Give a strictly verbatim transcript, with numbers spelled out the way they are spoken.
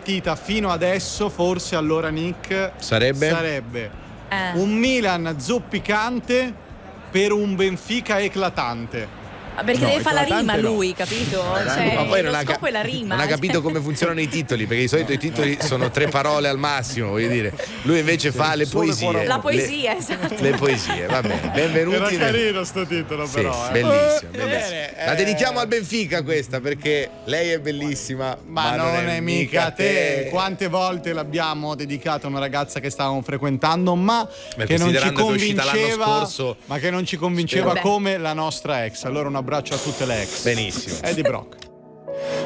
partita fino adesso, forse allora Nick sarebbe, sarebbe Eh. un Milan zoppicante per un Benfica eclatante. Perché No, deve fare la eclatante rima no. lui, capito? Cioè, ma poi non lo ha, scopo ca- è la rima. non ha capito come funzionano i titoli, perché di solito i titoli sono tre parole al massimo, voglio dire. Lui invece fa le solo poesie. parole. La poesia, le, esatto. le poesie, va bene. Benvenuti. Era nel- carino sto titolo, Sì, però. eh. bellissimo, Va bellissimo. bene, La eh, dedichiamo al Benfica questa, perché lei è bellissima, Ma, non, è mica te. Quante volte l'abbiamo dedicata a una ragazza che stavamo frequentando, ma Beh, che non ci considerando che è uscita l'anno convinceva, scorso, ma che non ci convinceva Vabbè. come la nostra ex. Allora un abbraccio a tutte le ex. benissimo. Eddie Brock.